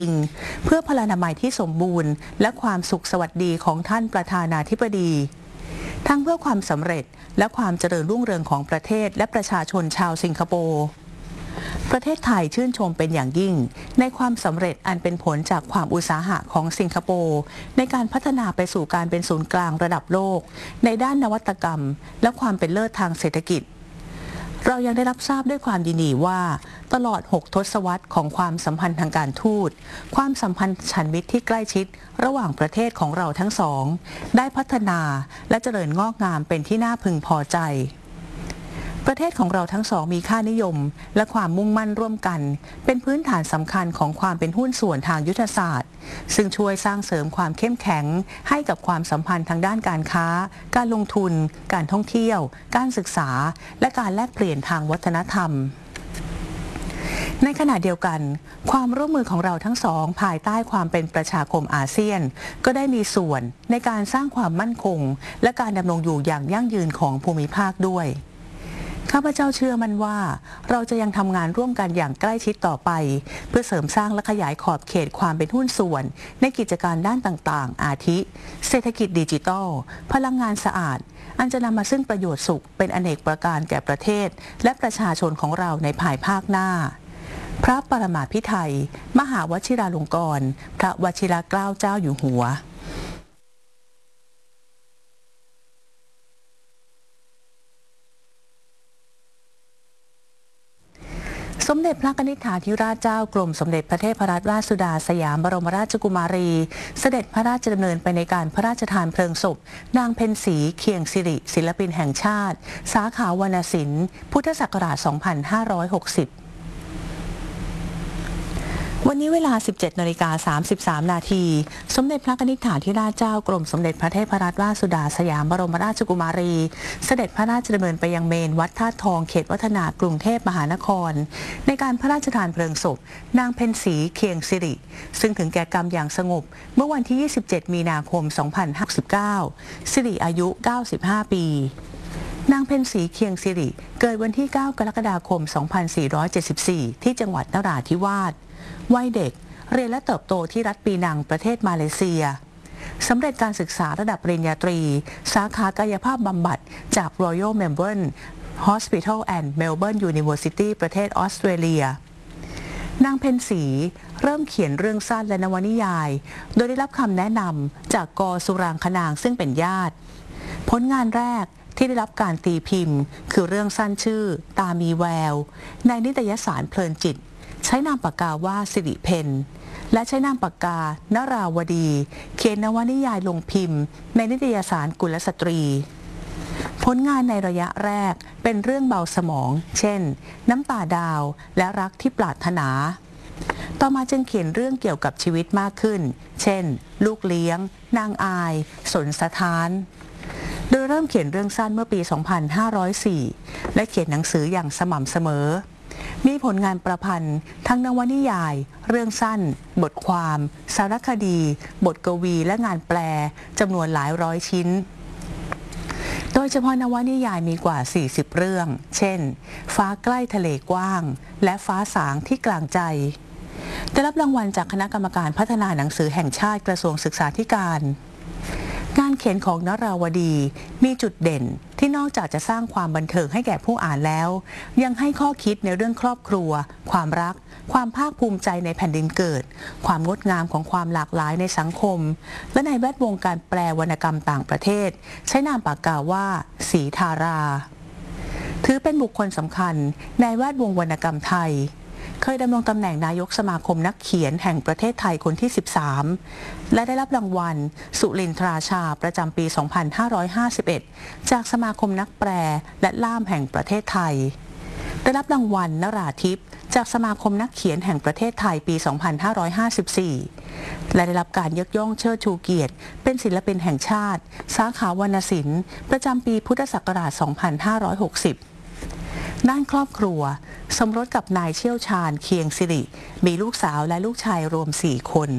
เพื่อพลานามัยที่สมบูรณ์และความสุขสวัสดีของท่านประธานาธิบดีทั้งเพื่อความสำเร็จและความเจริญรุ่งเรืองของประเทศและประชาชนชาวสิงคโปร์ประเทศไทยชื่นชมเป็นอย่างยิ่งในความสำเร็จอันเป็นผลจากความอุตสาหะของสิงคโปร์ในการพัฒนาไปสู่การเป็นศูนย์กลางระดับโลกในด้านนวัตกรรมและความเป็นเลิศทางเศรษฐกิจเรายังได้รับทราบด้วยความยินดีว่าตลอด6 ทศวรรษของความสัมพันธ์ทางการทูตความสัมพันธ์ฉันมิตรที่ใกล้ชิดระหว่างประเทศของเราทั้งสองได้พัฒนาและเจริญงอกงามเป็นที่น่าพึงพอใจประเทศของเราทั้งสองมีค่านิยมและความมุ่งมั่นร่วมกันเป็นพื้นฐานสำคัญของความเป็นหุ้นส่วนทางยุทธศาสตร์ซึ่งช่วยสร้างเสริมความเข้มแข็งให้กับความสัมพันธ์ทางด้านการค้าการลงทุนการท่องเที่ยวการศึกษาและการแลกเปลี่ยนทางวัฒนธรรมในขณะเดียวกันความร่วมมือของเราทั้งสองภายใต้ความเป็นประชาคมอาเซียนก็ได้มีส่วนในการสร้างความมั่นคงและการดำรงอยู่อย่างยั่งยืนของภูมิภาคด้วยข้าพเจ้าเชื่อมั่นว่าเราจะยังทำงานร่วมกันอย่างใกล้ชิดต่อไปเพื่อเสริมสร้างและขยายขอบเขตความเป็นหุ้นส่วนในกิจการด้านต่างๆอาทิเศรษฐกิจดิจิทัลพลังงานสะอาดอันจะนำมาซึ่งประโยชน์สุขเป็นอเนกประการแก่ประเทศและประชาชนของเราในภายภาคหน้าพระปรมาภิไธยมหาวชิราลงกรณ์พระวชิรเกล้าเจ้าอยู่หัวสมเด็จพระนิธิธิราชเจ้ากรมสมเด็จพระเทพรัตนราชสุดาสยามบรมราชกุมารีเสด็จพระราชดำเนินไปในการพระราชทานเพลิงศพนางเพ็ญศรีเคียงสิริศิลปินแห่งชาติสาขาวรรณศิลป์พุทธศักราช 2560วันนี้เวลา 17:33 นาทีสมเด็จพระนิธิธิราชเจ้ากรมสมเด็จพระเทพรัตนราชสุดาสยามบรมราชกุมารีเสด็จพระราชดำเนินไปยังเมนวัดธาตุทองเขตวัฒนากรุงเทพมหานครในการพระราชทานเพลิงศพนางเพ็ญศรีเคียงสิริซึ่งถึงแก่กรรมอย่างสงบเมื่อวันที่ 27 มีนาคม 2569 สิริอายุ 95 ปีนางเพ็ญศรีเคียงสิริเกิดวันที่ 9 กรกฎาคม 2474 ที่จังหวัดนราธิวาสวัยเด็กเรียนและเติบโตที่รัฐปีนังประเทศมาเลเซียสำเร็จการศึกษาระดับปริญญาตรีสาขากายภาพบำบัดจาก Royal Melbourne Hospital and Melbourne University ประเทศออสเตรเลียนางเพ็ญศรีเริ่มเขียนเรื่องสั้นและนวนิยายโดยได้รับคำแนะนำจากก.สุรางคนางซึ่งเป็นญาติผลงานแรกที่ได้รับการตีพิมพ์คือเรื่องสั้นชื่อตามีแววในนิตยสารเพลินจิตใช้นามปากกาว่าสิริเพนและใช้นามปากกานราวดีเขียนนวนิยายลงพิมพ์ในนิตยสารกุลสตรีผลงานในระยะแรกเป็นเรื่องเบาสมองเช่นน้ำตาดาวและรักที่ปรารถนาต่อมาจึงเขียนเรื่องเกี่ยวกับชีวิตมากขึ้นเช่นลูกเลี้ยงนางอายสนสถานโดยเริ่มเขียนเรื่องสั้นเมื่อปี 2504 และเขียนหนังสืออย่างสม่ำเสมอมีผลงานประพันธ์ทั้งนวนิยายเรื่องสั้นบทความสารคดีบทกวีและงานแปลจำนวนหลายร้อยชิ้นโดยเฉพาะนวนิยายมีกว่า 40 เรื่องเช่นฟ้าใกล้ทะเลกว้างและฟ้าสางที่กลางใจได้รับรางวัลจากคณะกรรมการพัฒนาหนังสือแห่งชาติกระทรวงศึกษาธิการงานเขียนของนราวดีมีจุดเด่นที่นอกจากจะสร้างความบันเทิงให้แก่ผู้อ่านแล้วยังให้ข้อคิดในเรื่องครอบครัวความรักความภาคภูมิใจในแผ่นดินเกิดความงดงามของความหลากหลายในสังคมและในแวดวงการแปลวรรณกรรมต่างประเทศใช้นามปากกาว่าศรีธาราถือเป็นบุคคลสำคัญในแวดวงวรรณกรรมไทยเคยดำรงตำแหน่งนายกสมาคมนักเขียนแห่งประเทศไทยคนที่ 13 และได้รับรางวัลสุรินทราชาประจำปี 2551 จากสมาคมนักแปลและล่ามแห่งประเทศไทยได้รับรางวัลนราธิปจากสมาคมนักเขียนแห่งประเทศไทยปี 2554 และได้รับการยกย่องเชิดชูเกียรติเป็นศิลปินแห่งชาติสาขาวรรณศิลป์ประจำปีพุทธศักราช 2560ด้านครอบครัวสมรสกับนายเชี่ยวชาญเคียงสิริมีลูกสาวและลูกชายรวม 4 คน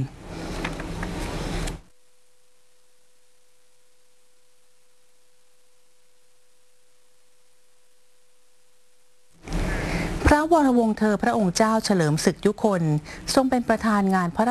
พระวรวงศ์เธอพระองค์เจ้าเฉลิมศึกยุคนทรงเป็นประธานงานพระ